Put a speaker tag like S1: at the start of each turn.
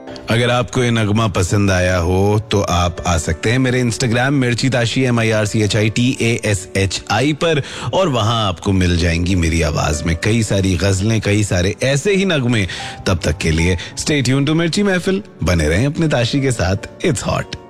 S1: अगर आपको ये नगमा पसंद आया हो तो आप आ सकते हैं मेरे इंस्टाग्राम मिर्ची ताशी MIRCHITASHI पर, और वहां आपको मिल जाएंगी मेरी आवाज में कई सारी गजलें, कई सारे ऐसे ही नगमे। तब तक के लिए स्टे ट्यून टू मिर्ची महफिल, बने रहें अपने ताशी के साथ। It's hot.